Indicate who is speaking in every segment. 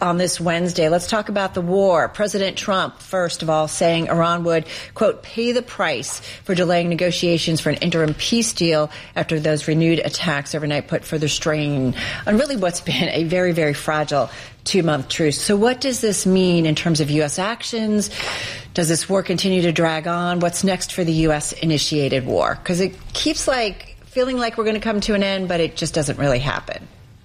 Speaker 1: on this Wednesday. Let's talk about the war. President Trump, first of all, saying Iran would, quote, pay the price for delaying negotiations for an interim peace deal after those renewed attacks overnight put further strain on really what's been a very, very fragile 2-month truce. So what does this mean in terms of U.S. actions? Does this war continue to drag on? What's next for the U.S.-initiated war? Because it keeps feeling like we're going to come to an end, but it just doesn't really happen.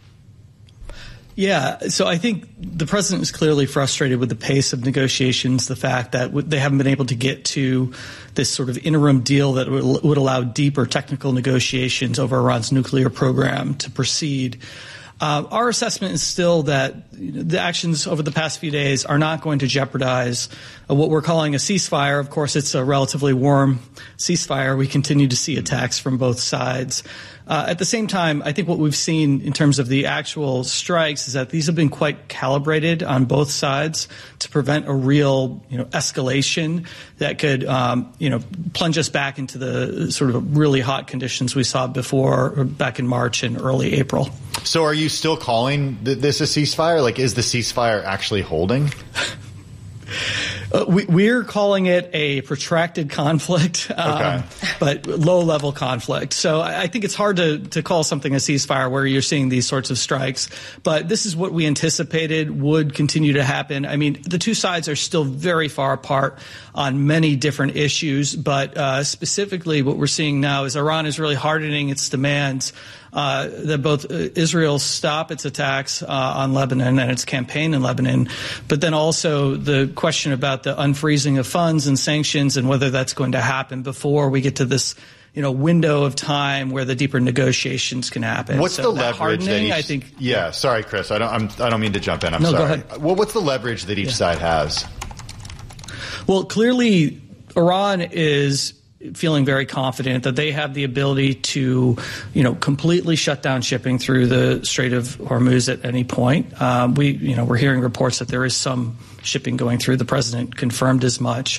Speaker 2: Yeah, so I think the president is clearly frustrated with the pace of negotiations, the fact that they haven't been able to get to this sort of interim deal that would allow deeper technical negotiations over Iran's nuclear program to proceed. Our assessment is still that the actions over the past few days are not going to jeopardize what we're calling a ceasefire. Of course, it's a relatively warm ceasefire. We continue to see attacks from both sides. At the same time, I think what we've seen in terms of the actual strikes is that these have been quite calibrated on both sides to prevent a real, escalation that could, plunge us back into the sort of really hot conditions we saw before, or back in March and early April.
Speaker 3: So are you still calling this a ceasefire? Is the ceasefire actually holding?
Speaker 2: We're calling it a protracted conflict, but low-level conflict. So I think it's hard to call something a ceasefire where you're seeing these sorts of strikes. But this is what we anticipated would continue to happen. I mean, the two sides are still very far apart on many different issues. But specifically what we're seeing now is Iran is really hardening its demands that both Israel stop its attacks on Lebanon and its campaign in Lebanon, but then also the question about the unfreezing of funds and sanctions and whether that's going to happen before we get to this window of time where the deeper negotiations can happen.
Speaker 3: What's the leverage that each?
Speaker 2: I think.
Speaker 3: Yeah, sorry, Chris. I don't mean to jump in. I'm
Speaker 2: sorry.
Speaker 3: Go ahead. Well, what's the leverage that each side has?
Speaker 2: Well, clearly, Iran is feeling very confident that they have the ability to, completely shut down shipping through the Strait of Hormuz at any point. We're hearing reports that there is some shipping going through. The president confirmed as much.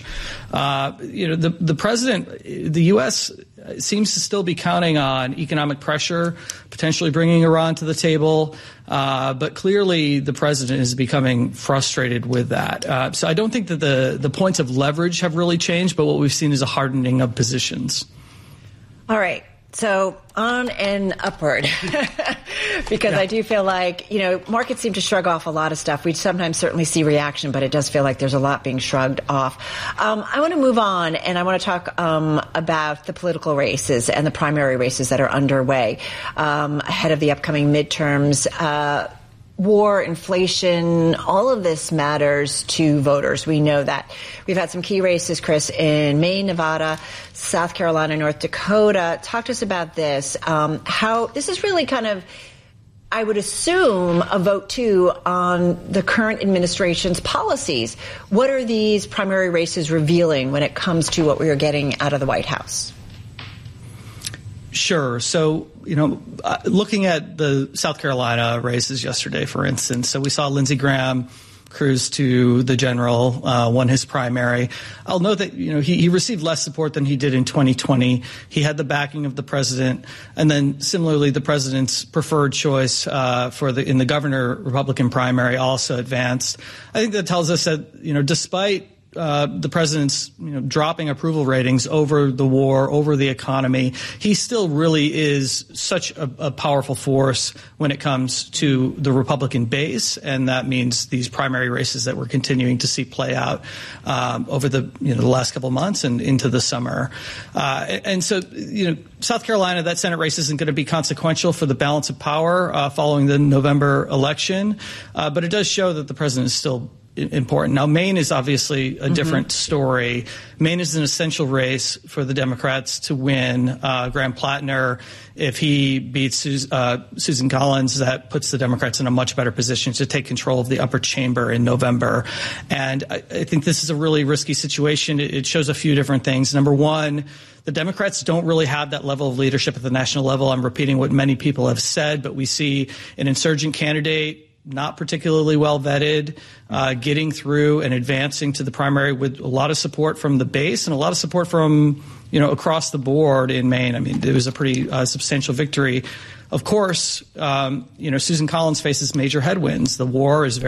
Speaker 2: The president, the U.S. seems to still be counting on economic pressure, potentially bringing Iran to the table. But clearly the president is becoming frustrated with that. So I don't think that the points of leverage have really changed, but what we've seen is a hardening of positions.
Speaker 1: All right. So on and upward, because I do feel like, markets seem to shrug off a lot of stuff. We sometimes certainly see reaction, but it does feel like there's a lot being shrugged off. I want to move on, and I want to talk about the political races and the primary races that are underway ahead of the upcoming midterms. War, inflation, all of this matters to voters. We know that. We've had some key races, Chris, in Maine, Nevada, South Carolina, North Dakota. Talk to us about this. How this is really kind of, I would assume, a vote, too, on the current administration's policies. What are these primary races revealing when it comes to what we are getting out of the White House?
Speaker 2: Sure. So, looking at the South Carolina races yesterday, for instance, so we saw Lindsey Graham cruise to the general, won his primary. I'll note that, he received less support than he did in 2020. He had the backing of the president. And then similarly, the president's preferred choice in the governor Republican primary also advanced. I think that tells us that, despite the president's dropping approval ratings over the war, over the economy, he still really is such a powerful force when it comes to the Republican base, and that means these primary races that we're continuing to see play out over the last couple of months and into the summer. And so South Carolina, that Senate race isn't going to be consequential for the balance of power following the November election, but it does show that the president is still important. Now, Maine is obviously a different story. Maine is an essential race for the Democrats to win. Graham Plattner, if he beats Susan Collins, that puts the Democrats in a much better position to take control of the upper chamber in November. And I think this is a really risky situation. It shows a few different things. Number one, the Democrats don't really have that level of leadership at the national level. I'm repeating what many people have said, but we see an insurgent candidate, not particularly well vetted, getting through and advancing to the primary with a lot of support from the base and a lot of support from, across the board in Maine. I mean, it was a pretty substantial victory. Of course, Susan Collins faces major headwinds. The war is very